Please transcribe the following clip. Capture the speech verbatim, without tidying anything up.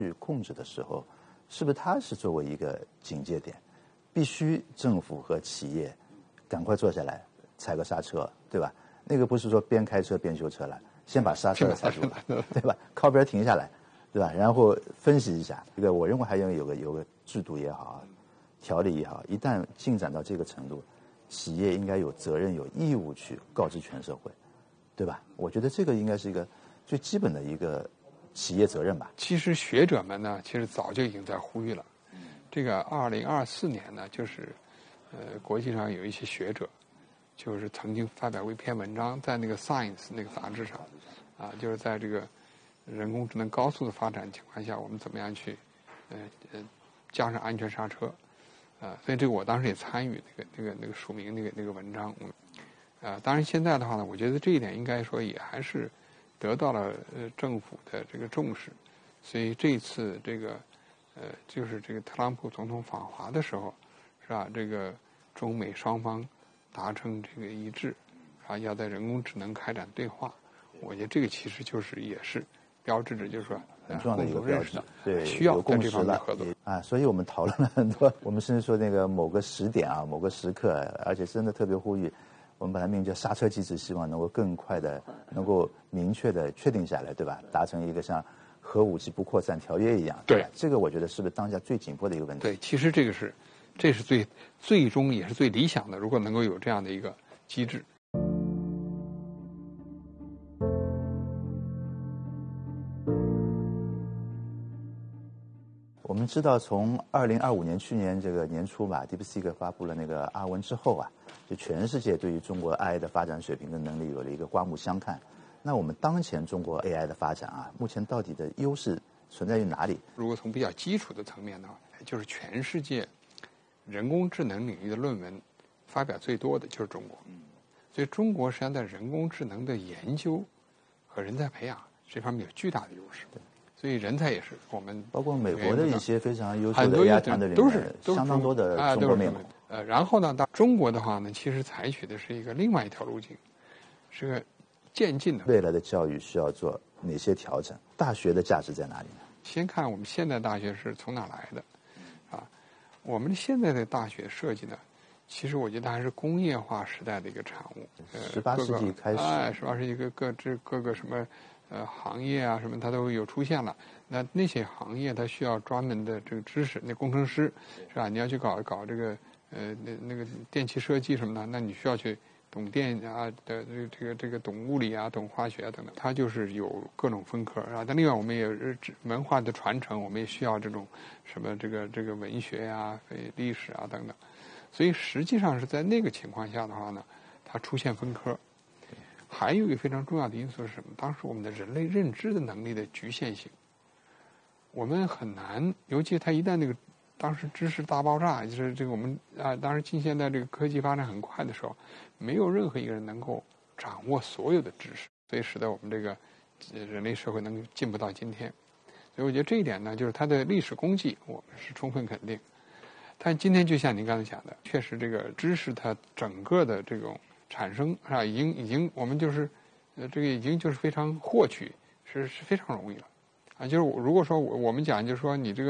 去控制的时候，是不是它是作为一个警戒点，必须政府和企业赶快坐下来踩个刹车，对吧？那个不是说边开车边修车了，先把刹车踩住了，对吧？靠边停下来，对吧？然后分析一下，这个我认为还要有个有个制度也好，条例也好，一旦进展到这个程度，企业应该有责任有义务去告知全社会，对吧？我觉得这个应该是一个最基本的一个企业责任吧。 其实学者们呢，其实早就已经在呼吁了。这个二零二四年呢，就是呃，国际上有一些学者，就是曾经发表过一篇文章，在那个 Science 那个杂志上，啊，就是在这个人工智能高速的发展情况下，我们怎么样去呃呃加上安全刹车，啊，所以这个我当时也参与那个那个那个署名那个那个文章，啊，当然现在的话呢，我觉得这一点应该说也还是得到了呃政府的这个重视，所以这一次这个呃就是这个特朗普总统访华的时候，是吧？这个中美双方达成这个一致，啊，要在人工智能开展对话，我觉得这个其实就是也是标志着，就是说很重要的一个标志，对， 需要有共识了合作啊。所以我们讨论了很多，我们甚至说那个某个时点啊，某个时刻，而且真的特别呼吁，我们把它命名叫刹车机制，希望能够更快的、能够明确的确定下来，对吧？达成一个像核武器不扩散条约一样， 对， 这个我觉得是不是当下最紧迫的一个问题？ 对，其实这个是。这是最最终也是最理想的，如果能够有这样的一个机制。 我们知道，从二零二五年去年这个年初吧 ，DeepSeek 发布了那个阿文之后啊，就全世界对于中国 A I 的发展水平跟能力有了一个刮目相看。那我们当前中国 A I 的发展啊，目前到底的优势存在于哪里？ 如果从比较基础的层面的话，就是全世界人工智能领域的论文发表最多的就是中国，所以中国实际上在人工智能的研究和人才培养这方面有巨大的优势。所以人才也是我们包括美国的一些非常优秀的 A I 团队里面， 都是相当多的中国面孔。 呃，然后呢，到中国的话呢，其实采取的是一个另外一条路径，是个渐进的。 未来的教育需要做哪些调整？大学的价值在哪里呢？ 先看我们现在大学是从哪来的，啊？我们现在的大学设计呢，其实我觉得还是工业化时代的一个产物。 十八世纪开始， 哎，十八世纪各各这各个什么呃行业啊什么，它都有出现了。那那些行业它需要专门的这个知识，那工程师是吧？你要去搞搞这个呃那那个电气设计什么的，那你需要去懂电啊的这个这个这个懂物理啊，懂化学啊等等，它就是有各种分科啊。但另外我们也是文化的传承，我们也需要这种什么这个这个文学呀、历史啊等等。所以实际上是在那个情况下的话呢，它出现分科。还有一个非常重要的因素是什么？当时我们的人类认知的能力的局限性，我们很难，尤其它一旦那个当时知识大爆炸，就是这个我们啊，当时近现代这个科技发展很快的时候，没有任何一个人能够掌握所有的知识，所以使得我们这个人类社会能进步到今天。所以我觉得这一点呢，就是它的历史功绩，我们是充分肯定。但今天就像您刚才讲的，确实这个知识它整个的这种产生是吧，已经已经我们就是呃这个已经就是非常获取是是非常容易了啊。就是如果说我我们讲就是说你这个。